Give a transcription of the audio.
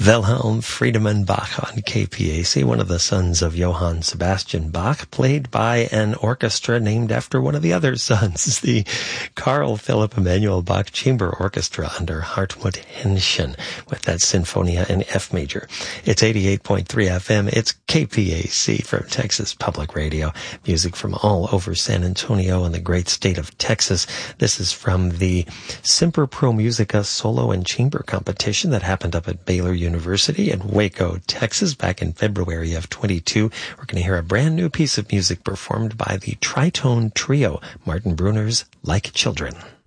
Wilhelm Friedemann Bach on KPAC, one of the sons of Johann Sebastian Bach, played by an orchestra named after one of the other sons, the Carl Philipp Emanuel Bach Chamber Orchestra under Hartmut Henschen with that Sinfonia in F major. It's 88.3 FM. It's KPAC from Texas Public Radio. Music from all over San Antonio and the great state of Texas. This is from the Semper Pro Musica Solo and Chamber Competition that happened up at Baylor University in Waco, Texas, back in February of 22. We're going to hear a brand new piece of music performed by the Tritone Trio, Martin Brunner's Like Children.